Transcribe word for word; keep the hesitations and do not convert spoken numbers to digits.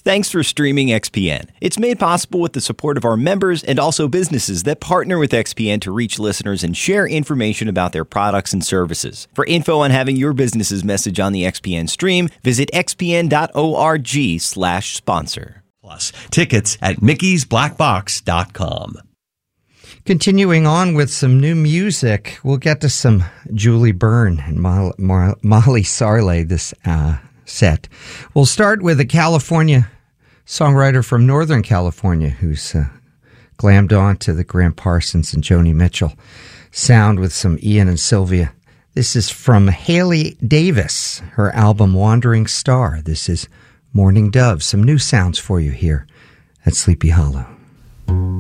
Thanks for streaming X P N. It's made possible with the support of our members and also businesses that partner with X P N to reach listeners and share information about their products and services. For info on having your business's message on the X P N stream, visit x p n dot org slash sponsor. Plus, tickets at mickey's black box dot com. Continuing on with some new music, we'll get to some Julie Byrne and Molly, Molly Sarley this uh, set. We'll start with a California songwriter from Northern California who's uh, glammed on to the Graham Parsons and Joni Mitchell sound with some Ian and Sylvia. This is from Haley Davis, her album Wandering Star. This is Morning Dove. Some new sounds for you here at Sleepy Hollow.